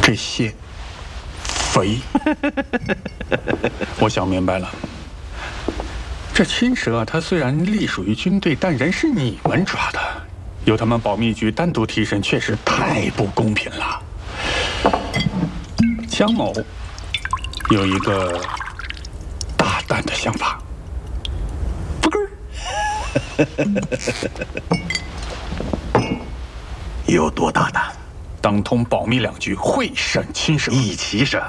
这些肥。我想明白了，这青蛇它虽然隶属于军队，但人是你们抓的，由他们保密局单独提审，确实太不公平了。江某有一个大胆的想法，不根有多大胆？ 当通保密两局会审青蛇， 一起审。